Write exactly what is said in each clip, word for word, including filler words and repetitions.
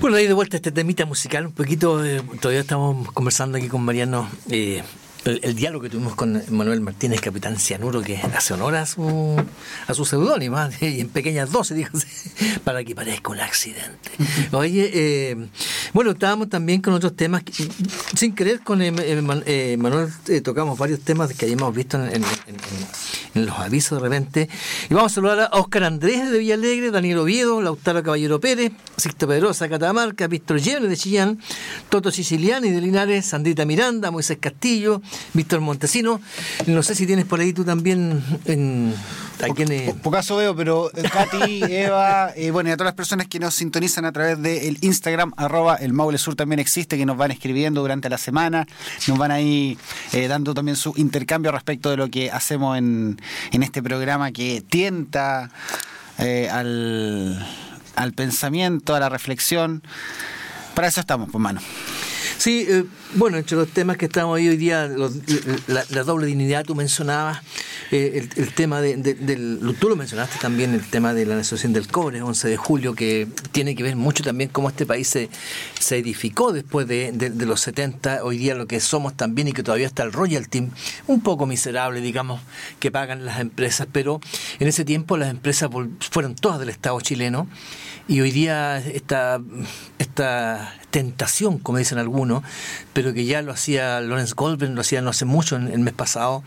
Bueno, ahí de vuelta este temita musical un poquito, eh, todavía estamos conversando aquí con Mariano, eh, el, el diálogo que tuvimos con Manuel Martínez, Capitán Cianuro, que hace honor a su, a su seudónimo, ¿eh? Y en pequeñas dosis, dijo, para que parezca un accidente. Oye, eh, bueno, estábamos también con otros temas, que, sin querer con eh, eh, Manuel eh, tocamos varios temas que hayamos visto en, en, en, en, en los avisos de repente, y vamos a saludar a Óscar Andrés de Villalegre, Daniel Oviedo, Lautaro Caballero Pérez, Sixto Pedrosa, Catamarca, Víctor Yebne de Chillán, Toto Siciliani de Linares, Sandrita Miranda, Moisés Castillo, Víctor Montesino. No sé si tienes por ahí tú también en, a quienes... Po, pocaso veo, pero Katy, Eva, eh, bueno, y a todas las personas que nos sintonizan a través del Instagram, arroba el Maule Sur también existe, que nos van escribiendo durante la semana, nos van ahí eh, dando también su intercambio respecto de lo que hacemos en, en este programa que tienta eh, al, al pensamiento, a la reflexión. Para eso estamos, pues, mano. Sí, eh, bueno, entre los temas que estamos ahí hoy día, los, la, la doble dignidad, tú mencionabas, eh, el, el tema de, de, del, tú lo mencionaste también, el tema de la negociación del cobre, once de julio, que tiene que ver mucho también cómo este país se, se edificó después de, de, de los setenta, hoy día lo que somos también, y que todavía está el royalty, un poco miserable, digamos, que pagan las empresas, pero en ese tiempo las empresas fueron todas del Estado chileno, y hoy día esta, esta tentación, como dicen algunos, pero que ya lo hacía Lawrence Goldberg, lo hacía no hace mucho, en el mes pasado,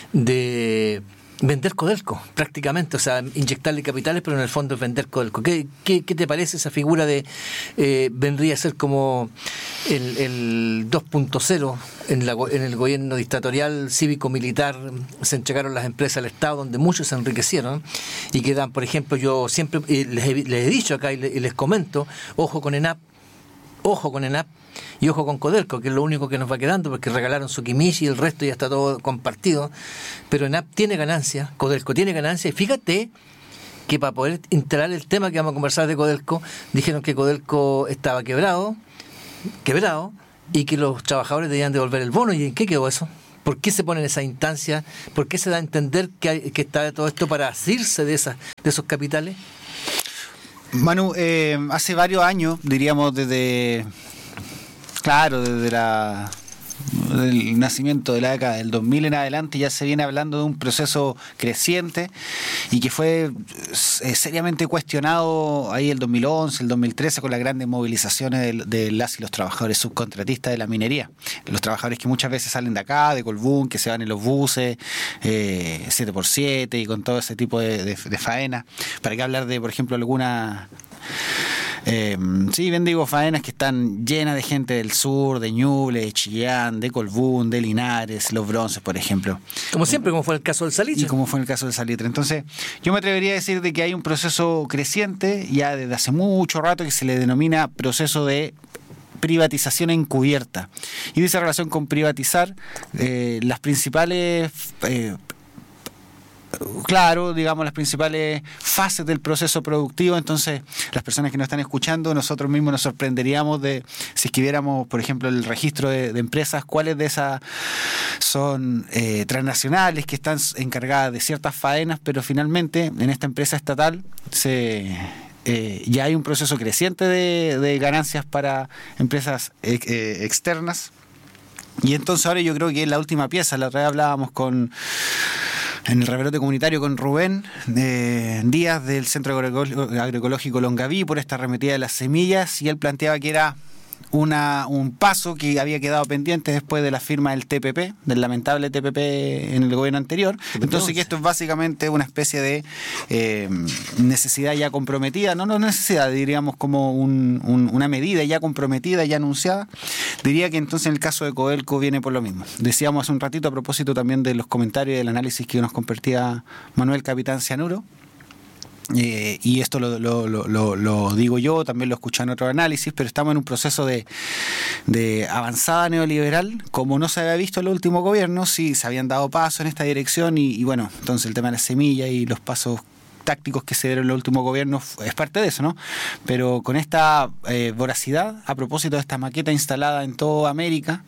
de vender Codelco, prácticamente, o sea, inyectarle capitales, pero en el fondo es vender Codelco. ¿Qué, qué, qué te parece esa figura de, eh, vendría a ser como el, el dos punto cero en, la, en el gobierno dictatorial cívico-militar? Se entregaron las empresas al Estado, donde muchos se enriquecieron, y quedan, por ejemplo, yo siempre eh, les, he, les he dicho acá y les, y les comento, ojo con ENAP, ojo con ENAP, y ojo con Codelco, que es lo único que nos va quedando, porque regalaron su Kimichi y el resto ya está todo compartido. Pero ENAP tiene ganancia, Codelco tiene ganancia, y fíjate que para poder instalar el tema que vamos a conversar de Codelco, dijeron que Codelco estaba quebrado, quebrado, y que los trabajadores debían devolver el bono. ¿Y en qué quedó eso? ¿Por qué se pone en esa instancia? ¿Por qué se da a entender que, hay, que está todo esto para asirse de, esas, de esos capitales? Manu, eh, hace varios años, diríamos desde, claro, desde la, del nacimiento de la década del dos mil en adelante, ya se viene hablando de un proceso creciente y que fue eh, seriamente cuestionado ahí el dos mil once, el dos mil trece, con las grandes movilizaciones de, de las y los trabajadores subcontratistas de la minería. Los trabajadores que muchas veces salen de acá, de Colbún, que se van en los buses, eh, siete por siete y con todo ese tipo de, de, de faena. ¿Para qué hablar de, por ejemplo, alguna... Eh, sí, bien digo, faenas que están llenas de gente del sur, de Ñuble, de Chillán, de Colbún, de Linares, Los Bronces, por ejemplo. Como siempre, como fue el caso del Salitre. Y como fue el caso del Salitre. Entonces, yo me atrevería a decir de que hay un proceso creciente, ya desde hace mucho rato, que se le denomina proceso de privatización encubierta. Y dice relación con privatizar eh, las principales... Eh, claro, digamos, las principales fases del proceso productivo. Entonces, las personas que nos están escuchando, nosotros mismos nos sorprenderíamos de, si escribiéramos, por ejemplo, el registro de, de empresas, cuáles de esas son eh, transnacionales, que están encargadas de ciertas faenas, pero finalmente, en esta empresa estatal, se... Eh, ya hay un proceso creciente de, de ganancias para empresas eh, eh, externas. Y entonces ahora yo creo que es la última pieza. La otra vez hablábamos con... en el rebrote comunitario con Rubén eh, Díaz del Centro Agroecológico Longaví por esta arremetida de las semillas, y él planteaba que era una, un paso que había quedado pendiente después de la firma del T P P, del lamentable T P P en el gobierno anterior. Entonces, que esto es básicamente una especie de eh, necesidad ya comprometida, no, no necesidad, diríamos como un, un, una medida ya comprometida, ya anunciada. Diría que entonces en el caso de Codelco viene por lo mismo. Decíamos hace un ratito, a propósito también de los comentarios y del análisis que nos compartía Manuel Capitán Cianuro, Eh, y esto lo, lo, lo, lo digo yo, también lo escuché en otro análisis, pero estamos en un proceso de, de avanzada neoliberal, como no se había visto en los últimos gobiernos. Sí, se habían dado pasos en esta dirección y, y bueno, entonces el tema de la semilla y los pasos tácticos que se dieron en los últimos gobiernos es parte de eso, ¿no? Pero con esta eh, voracidad, a propósito de esta maqueta instalada en toda América,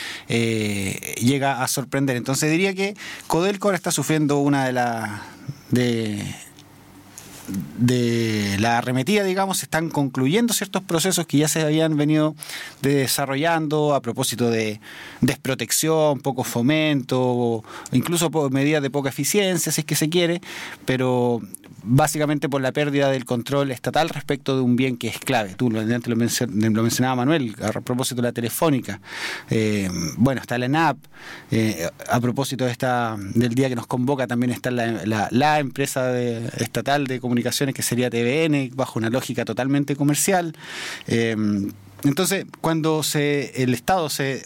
eh, llega a sorprender. Entonces diría que Codelco ahora está sufriendo una de las... de de la arremetida, digamos, se están concluyendo ciertos procesos que ya se habían venido desarrollando a propósito de desprotección, poco fomento, incluso medidas de poca eficiencia, si es que se quiere, pero básicamente por la pérdida del control estatal respecto de un bien que es clave. Tú antes lo, mencion, lo mencionaba Manuel, a propósito de la telefónica. Eh, bueno, está la ENAP, eh, a propósito de esta, del día que nos convoca también está la, la, la empresa de, estatal de comunicaciones que sería T V N, bajo una lógica totalmente comercial. Eh, entonces, cuando se, el Estado se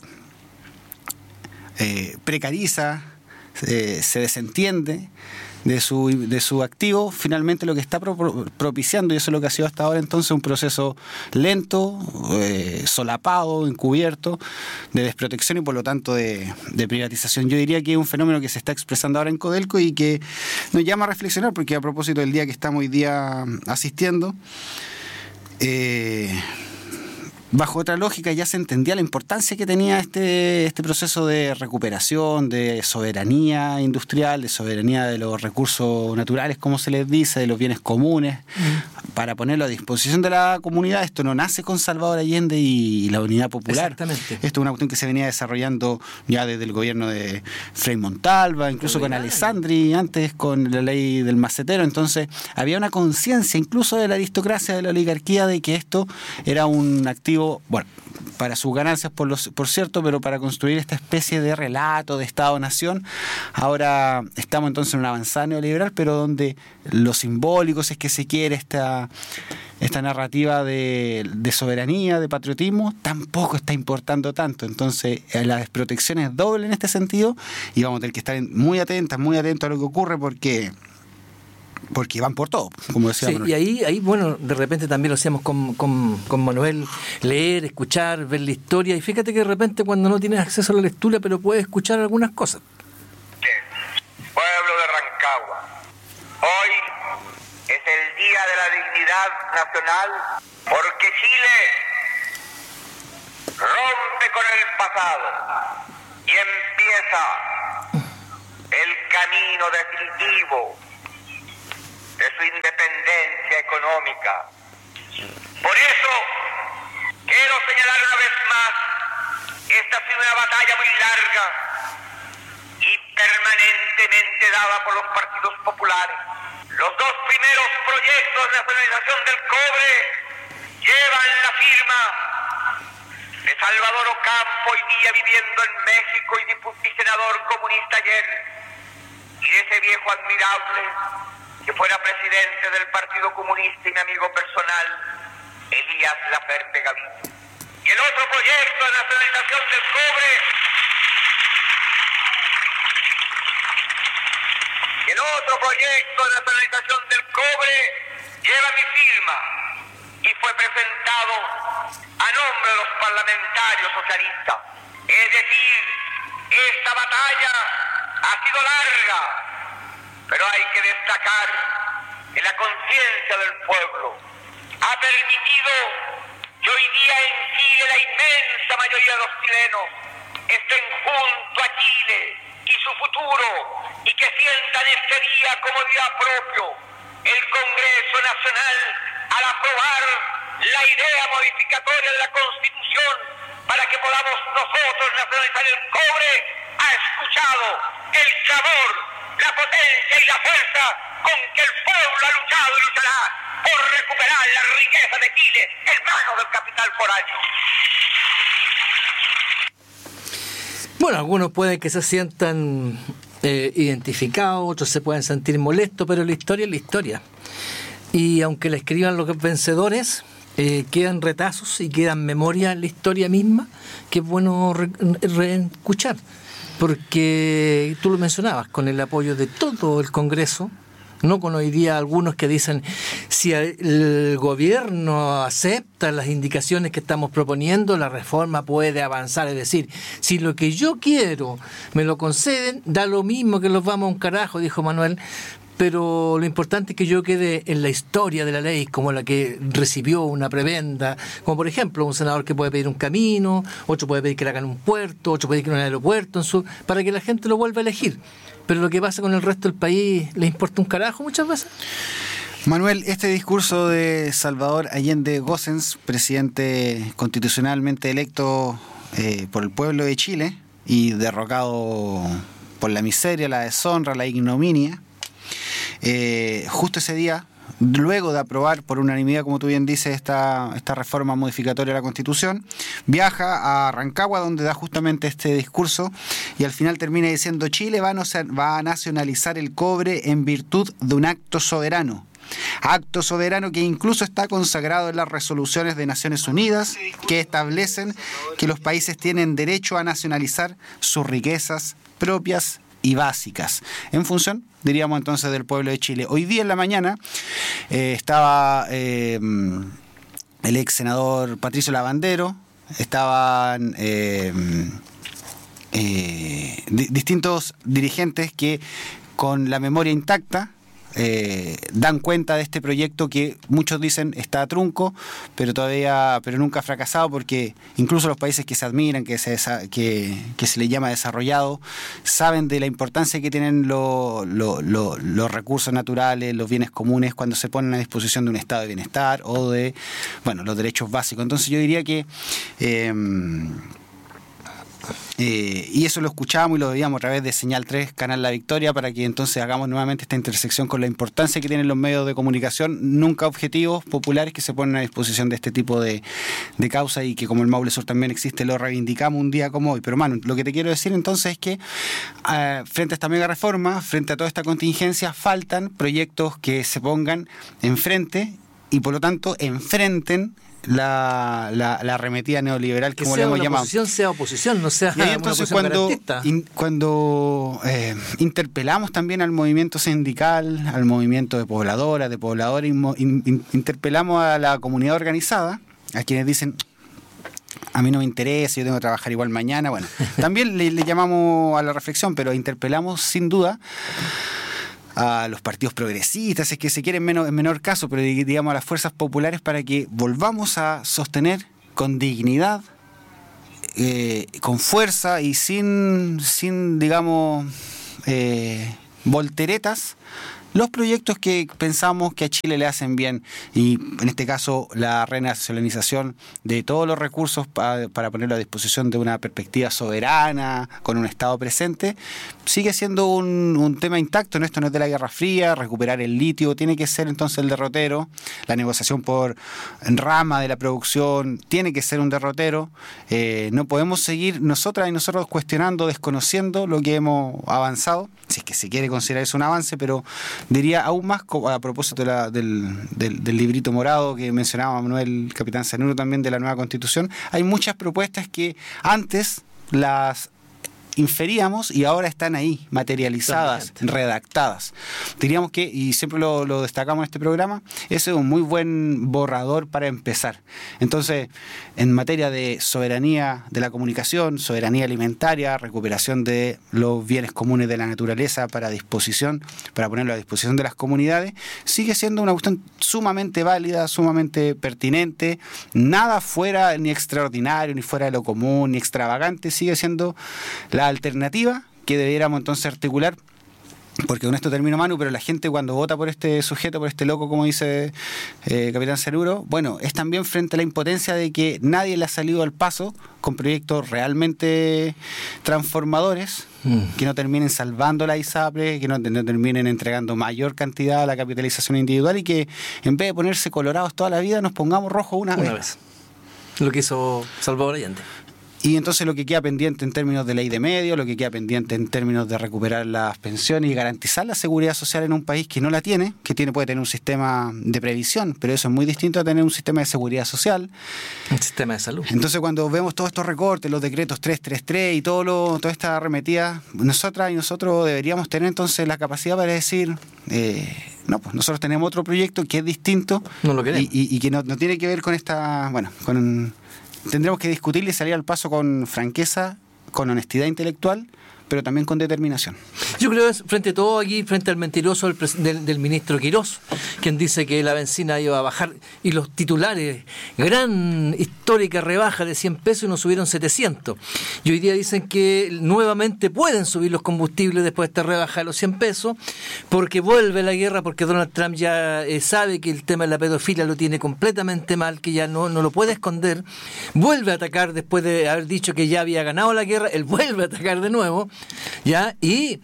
eh, precariza, eh, se desentiende de su, de su activo, finalmente lo que está pro, propiciando, y eso es lo que ha sido hasta ahora entonces, un proceso lento, eh, solapado, encubierto, de desprotección y por lo tanto de, de privatización. Yo diría que es un fenómeno que se está expresando ahora en Codelco y que nos llama a reflexionar, porque a propósito del día que estamos hoy día asistiendo, eh, bajo otra lógica ya se entendía la importancia que tenía este, este proceso de recuperación, de soberanía industrial, de soberanía de los recursos naturales, como se les dice, de los bienes comunes, mm. para ponerlo a disposición de la comunidad. Esto no nace con Salvador Allende y la Unidad Popular. Exactamente. Esto es una cuestión que se venía desarrollando ya desde el gobierno de Frei Montalva, incluso con Alessandri, antes con la ley del macetero. Entonces había una conciencia incluso de la aristocracia, de la oligarquía, de que esto era un activo, bueno, para sus ganancias por, los, por cierto, pero para construir esta especie de relato de Estado-Nación. Ahora estamos entonces en una avanzada neoliberal, pero donde lo simbólico, si es que se quiere, esta, esta narrativa de, de soberanía, de patriotismo, tampoco está importando tanto. Entonces la desprotección es doble en este sentido y vamos a tener que estar muy atentas, muy atentos a lo que ocurre, porque... porque van por todo, como decía sí, Manuel. Y ahí, ahí, bueno, de repente también lo hacíamos con, con, con Manuel, leer, escuchar, ver la historia, y fíjate que de repente cuando no tienes acceso a la lectura, pero puedes escuchar algunas cosas. Sí. Pueblo de Rancagua, hoy es el Día de la Dignidad Nacional, porque Chile rompe con el pasado y empieza el camino definitivo de su independencia económica. Por eso, quiero señalar una vez más, esta ha sido una batalla muy larga y permanentemente dada por los partidos populares. Los dos primeros proyectos de nacionalización del cobre llevan la firma de Salvador Ocampo, hoy día viviendo en México y diputado y senador comunista ayer, y de ese viejo admirable que fuera presidente del Partido Comunista y mi amigo personal, Elías Laferte Gaviria. Y el otro proyecto de nacionalización del cobre, el otro proyecto de nacionalización del cobre lleva mi firma y fue presentado a nombre de los parlamentarios socialistas. Es decir, esta batalla ha sido larga, pero hay que destacar que la conciencia del pueblo ha permitido que hoy día en Chile la inmensa mayoría de los chilenos estén junto a Chile y su futuro, y que sientan este día como día propio. El Congreso Nacional, al aprobar la idea modificatoria de la Constitución para que podamos nosotros nacionalizar el cobre, ha escuchado el clamor, la potencia y la fuerza con que el pueblo ha luchado y luchará por recuperar la riqueza de Chile en manos del capital foráneo. Bueno, algunos pueden que se sientan eh, identificados, otros se pueden sentir molestos, pero la historia es la historia. Y aunque la escriban los vencedores, eh, quedan retazos y quedan memoria en la historia misma, que es bueno re- re- escuchar. Porque tú lo mencionabas, con el apoyo de todo el Congreso, no con hoy día algunos que dicen, si el gobierno acepta las indicaciones que estamos proponiendo, la reforma puede avanzar. Es decir, si lo que yo quiero me lo conceden, da lo mismo que los vamos a un carajo, dijo Manuel, pero lo importante es que yo quede en la historia de la ley como la que recibió una prebenda, como por ejemplo un senador que puede pedir un camino, otro puede pedir que le hagan un puerto, otro puede pedir que un aeropuerto, en su, para que la gente lo vuelva a elegir. Pero lo que pasa con el resto del país, ¿le importa un carajo muchas veces? Manuel, este discurso de Salvador Allende Gossens, presidente constitucionalmente electo eh, por el pueblo de Chile y derrocado por la miseria, la deshonra, la ignominia, eh, justo ese día, luego de aprobar por unanimidad, como tú bien dices, esta, esta reforma modificatoria de la Constitución, viaja a Rancagua, donde da justamente este discurso, y al final termina diciendo: Chile va a, no, va a nacionalizar el cobre en virtud de un acto soberano. Acto soberano que incluso está consagrado en las resoluciones de Naciones Unidas, que establecen que los países tienen derecho a nacionalizar sus riquezas propias y básicas, en función, diríamos entonces, del pueblo de Chile. Hoy día en la mañana eh, estaba eh, el ex senador Patricio Lavandero, estaban eh, eh, di- distintos dirigentes que, con la memoria intacta, Eh, dan cuenta de este proyecto que muchos dicen está a trunco, pero todavía, pero nunca ha fracasado, porque incluso los países que se admiran, que se, que, que se les llama desarrollado, saben de la importancia que tienen lo, lo, lo, los recursos naturales, los bienes comunes, cuando se ponen a disposición de un estado de bienestar o de, bueno, los derechos básicos. Entonces yo diría que eh, Eh, y eso lo escuchábamos y lo veíamos a través de Señal tres, Canal La Victoria, para que entonces hagamos nuevamente esta intersección con la importancia que tienen los medios de comunicación, nunca objetivos, populares, que se ponen a disposición de este tipo de, de causa, y que, como el Maule Sur también existe, lo reivindicamos un día como hoy. Pero, Manu, lo que te quiero decir entonces es que eh, frente a esta mega reforma, frente a toda esta contingencia, faltan proyectos que se pongan enfrente y, por lo tanto, enfrenten La, la, la arremetida neoliberal, que como sea le hemos una llamado. oposición sea oposición, no sea Y ahí una entonces oposición cuando, garantista. in, cuando eh, interpelamos también al movimiento sindical, al movimiento de pobladoras, de pobladores, in, in, interpelamos a la comunidad organizada, a quienes dicen: a mí no me interesa, yo tengo que trabajar igual mañana. Bueno, también le, le llamamos a la reflexión, pero interpelamos sin duda a los partidos progresistas, es que se quiere en menor, en menor caso, pero digamos a las fuerzas populares, para que volvamos a sostener con dignidad, eh, con fuerza y sin, sin digamos, eh, volteretas, los proyectos que pensamos que a Chile le hacen bien, y en este caso la renacionalización de todos los recursos para, para ponerlo a disposición de una perspectiva soberana, con un Estado presente, sigue siendo un, un tema intacto. ¿No? Esto no es de la Guerra Fría. Recuperar el litio tiene que ser entonces el derrotero, la negociación por rama de la producción tiene que ser un derrotero. Eh, no podemos seguir nosotras y nosotros cuestionando, desconociendo lo que hemos avanzado, si es que se quiere considerar eso un avance, pero diría aún más, a propósito de la, del, del, del librito morado que mencionaba Manuel Capitán Zanuro, también de la nueva Constitución, hay muchas propuestas que antes las inferíamos y ahora están ahí, materializadas, redactadas. Diríamos que, y siempre lo, lo destacamos en este programa, ese es un muy buen borrador para empezar. Entonces, en materia de soberanía de la comunicación, soberanía alimentaria, recuperación de los bienes comunes de la naturaleza para disposición, para ponerlo a disposición de las comunidades, sigue siendo una cuestión sumamente válida, sumamente pertinente, nada fuera ni extraordinario, ni fuera de lo común, ni extravagante, sigue siendo la alternativa que debiéramos entonces articular, porque con esto termino, Manu, pero la gente cuando vota por este sujeto, por este loco, como dice eh, Capitán Ceruro, bueno, es también frente a la impotencia de que nadie le ha salido al paso con proyectos realmente transformadores, mm. que no terminen salvando la ISAPRE, que no, no terminen entregando mayor cantidad a la capitalización individual, y que en vez de ponerse colorados toda la vida nos pongamos rojos una, una vez. vez. Lo que hizo Salvador Allende. Y entonces lo que queda pendiente en términos de ley de medios, lo que queda pendiente en términos de recuperar las pensiones y garantizar la seguridad social en un país que no la tiene, que tiene puede tener un sistema de previsión, pero eso es muy distinto a tener un sistema de seguridad social. Un sistema de salud. Entonces cuando vemos todos estos recortes, los decretos trescientos treinta y tres y todo lo, toda esta arremetida, nosotras y nosotros deberíamos tener entonces la capacidad para decir... Eh, no, pues nosotros tenemos otro proyecto que es distinto, no lo queremos. y, y, y que no, no tiene que ver con esta... bueno, con... Tendremos que discutirle y salir al paso con franqueza, con honestidad intelectual, pero también con determinación. Yo creo que frente a todo aquí, frente al mentiroso del, del, del ministro Quirós, quien dice que la benzina iba a bajar, y los titulares, gran histórica rebaja de cien pesos y nos subieron setecientos. Y hoy día dicen que nuevamente pueden subir los combustibles después de esta rebaja de los cien pesos, porque vuelve la guerra, porque Donald Trump ya eh, sabe que el tema de la pedofilia lo tiene completamente mal, que ya no, no lo puede esconder, vuelve a atacar después de haber dicho que ya había ganado la guerra, él vuelve a atacar de nuevo, ¿ya? Y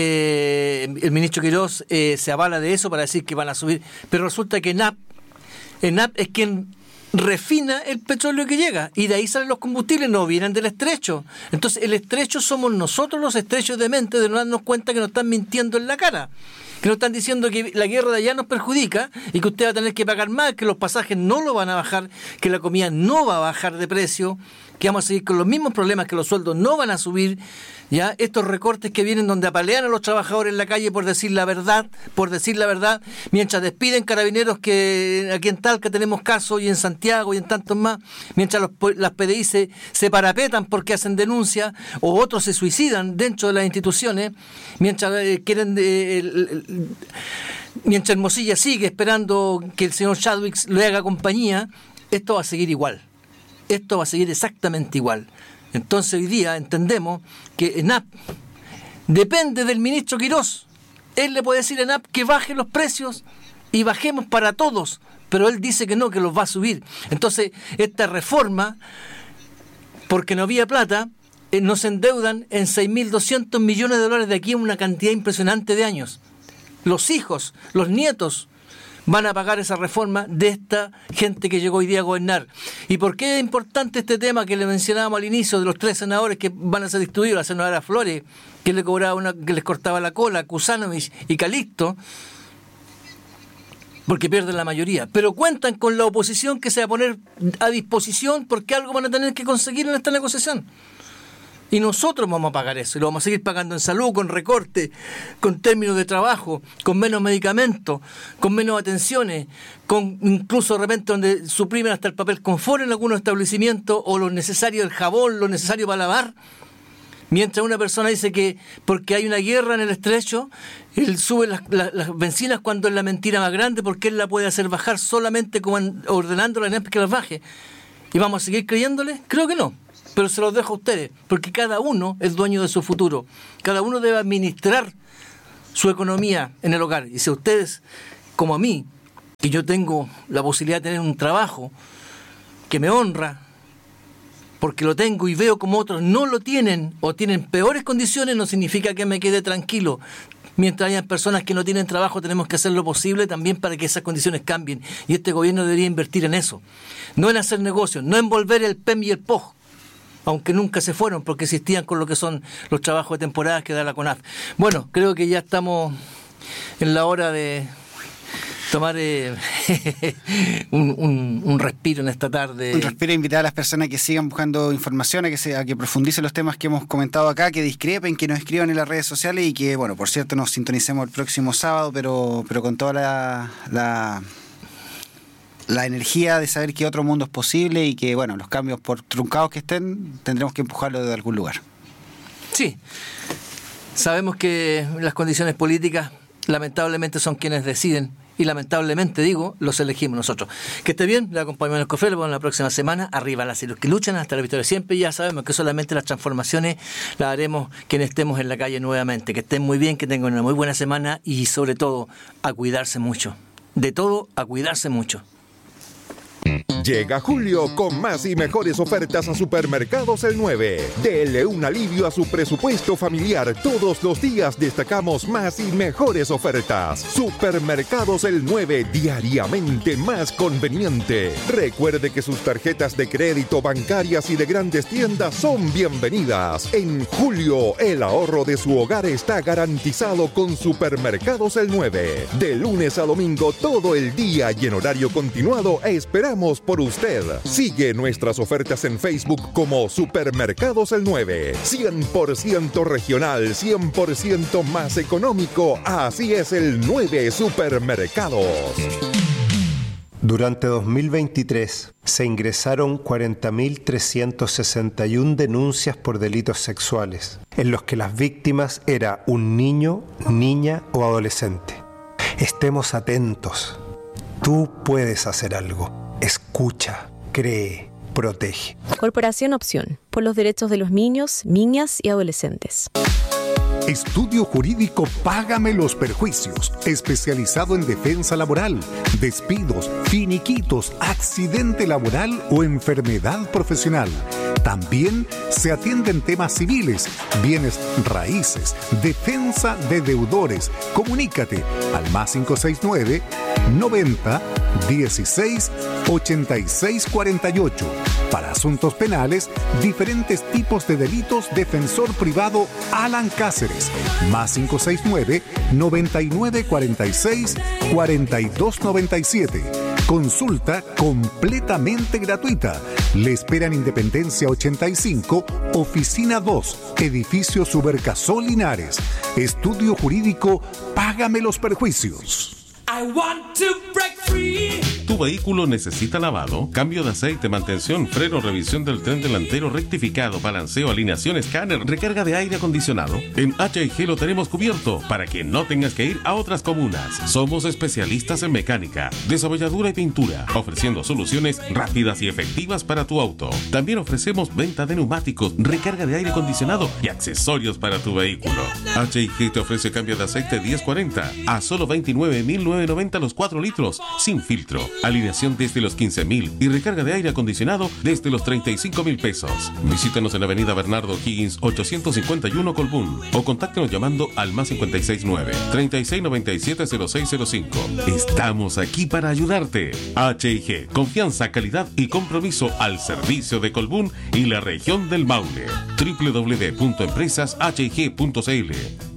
eh, el ministro Quirós eh, se avala de eso para decir que van a subir, pero resulta que ENAP, ENAP es quien refina el petróleo que llega, y de ahí salen los combustibles, no vienen del estrecho. Entonces el estrecho somos nosotros los estrechos de mente de no darnos cuenta que nos están mintiendo en la cara, que nos están diciendo que la guerra de allá nos perjudica y que usted va a tener que pagar más, que los pasajes no lo van a bajar, que la comida no va a bajar de precio, que vamos a seguir con los mismos problemas, que los sueldos no van a subir, ya estos recortes que vienen donde apalean a los trabajadores en la calle por decir la verdad, por decir la verdad, mientras despiden carabineros, que aquí en Talca tenemos casos, y en Santiago y en tantos más, mientras los, las P D I se, se parapetan porque hacen denuncias, o otros se suicidan dentro de las instituciones, mientras eh, quieren eh, el, el, mientras Hermosilla sigue esperando que el señor Chadwick le haga compañía. Esto va a seguir igual. Esto va a seguir exactamente igual. Entonces hoy día entendemos que ENAP depende del ministro Quirós. Él le puede decir a ENAP que baje los precios y bajemos para todos, pero él dice que no, que los va a subir. Entonces esta reforma, porque no había plata, eh, nos endeudan en seis mil doscientos millones de dólares de aquí a una cantidad impresionante de años. Los hijos, los nietos van a pagar esa reforma de esta gente que llegó hoy día a gobernar. ¿Y por qué es importante este tema que le mencionábamos al inicio de los tres senadores que van a ser destituidos? La senadora Flores, que le cobraba una, que les cortaba la cola, Kuzanovich y Calixto, porque pierden la mayoría. Pero cuentan con la oposición que se va a poner a disposición, porque algo van a tener que conseguir en esta negociación. Y nosotros vamos a pagar eso, y lo vamos a seguir pagando en salud, con recorte, con términos de trabajo, con menos medicamentos, con menos atenciones, con incluso de repente donde suprimen hasta el papel confort en algunos establecimientos, o lo necesario, el jabón, lo necesario para lavar. Mientras una persona dice que porque hay una guerra en el estrecho, él sube las, las, las bencinas cuando es la mentira más grande, porque él la puede hacer bajar solamente como en, ordenando a la que las baje. ¿Y vamos a seguir creyéndole? Creo que no. Pero se los dejo a ustedes, porque cada uno es dueño de su futuro. Cada uno debe administrar su economía en el hogar. Y si a ustedes, como a mí, que yo tengo la posibilidad de tener un trabajo que me honra, porque lo tengo y veo como otros no lo tienen o tienen peores condiciones, no significa que me quede tranquilo. Mientras haya personas que no tienen trabajo, tenemos que hacer lo posible también para que esas condiciones cambien. Y este gobierno debería invertir en eso. No en hacer negocios, no en volver el P E M y el P O G, aunque nunca se fueron porque existían con lo que son los trabajos de temporada que da la CONAF. Bueno, creo que ya estamos en la hora de tomar eh, un, un, un respiro en esta tarde. Un respiro, invitar a las personas que sigan buscando información, a que, se, a que profundicen los temas que hemos comentado acá, que discrepen, que nos escriban en las redes sociales y que, bueno, por cierto, nos sintonicemos el próximo sábado, pero, pero con toda la... la la energía de saber que otro mundo es posible y que, bueno, los cambios, por truncados que estén, tendremos que empujarlos de algún lugar. Sí, sabemos que las condiciones políticas lamentablemente son quienes deciden, y lamentablemente, digo, los elegimos nosotros. Que esté bien, le acompañamos en el cofre, la próxima semana, arriba las hilos que luchan hasta la victoria siempre. Ya sabemos que solamente las transformaciones las haremos quienes estemos en la calle nuevamente. Que estén muy bien, que tengan una muy buena semana y sobre todo a cuidarse mucho. De todo, a cuidarse mucho. Llega julio con más y mejores ofertas a Supermercados El nueve. Dele un alivio a su presupuesto familiar. Todos los días destacamos más y mejores ofertas. Supermercados El nueve, diariamente más conveniente. Recuerde que sus tarjetas de crédito, bancarias y de grandes tiendas son bienvenidas. En julio, el ahorro de su hogar está garantizado con Supermercados El nueve. De lunes a domingo, todo el día y en horario continuado, esperamos por usted. Sigue nuestras ofertas en Facebook como Supermercados El nueve. cien por ciento regional, cien por ciento más económico. Así es el nueve Supermercados. Durante dos mil veintitrés se ingresaron cuarenta mil trescientas sesenta y una denuncias por delitos sexuales, en los que las víctimas eran un niño, niña o adolescente. Estemos atentos. Tú puedes hacer algo. Escucha, cree, protege. Corporación Opción, por los derechos de los niños, niñas y adolescentes. Estudio Jurídico Págame los Perjuicios, especializado en defensa laboral, despidos, finiquitos, accidente laboral o enfermedad profesional. También se atienden temas civiles, bienes raíces, defensa de deudores. Comunícate al más cinco seis nueve, noventa, dieciséis, ochenta y seis cuarenta y ocho. Para asuntos penales, diferentes tipos de delitos, defensor privado Alan Cáceres, más cinco seis nueve, noventa y nueve cuarenta y seis, cuarenta y dos noventa y siete. Consulta completamente gratuita. Le esperan Independencia ochenta y cinco, Oficina dos, Edificio Subercasol Linares. Estudio Jurídico Págame los Perjuicios. I want to break free. ¿Tu vehículo necesita lavado, cambio de aceite, mantención, freno, revisión del tren delantero, rectificado, balanceo, alineación, escáner, recarga de aire acondicionado? En H I G lo tenemos cubierto para que no tengas que ir a otras comunas. Somos especialistas en mecánica, desabolladura y pintura, ofreciendo soluciones rápidas y efectivas para tu auto. También ofrecemos venta de neumáticos, recarga de aire acondicionado y accesorios para tu vehículo. H I G te ofrece cambio de aceite diez cuarenta a solo veintinueve mil novecientos noventa los cuatro litros, sin filtro. Alineación desde los quince mil y recarga de aire acondicionado desde los treinta y cinco mil pesos. Visítanos en la avenida Bernardo Higgins ochocientos cincuenta y uno Colbún o contáctanos llamando al más cinco seis nueve, treinta y seis noventa y siete cero seis cero cinco. Estamos aquí para ayudarte. H I G, confianza, calidad y compromiso al servicio de Colbún y la región del Maule. doble u doble u doble u punto empresas h i g punto c l.